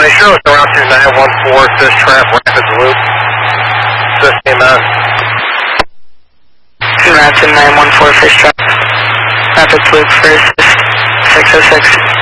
Make sure it's around 2914 Fish Trap Rapids Loop. Assist inbound. Around 2914 Fish Trap Rapids Loop for assist 606.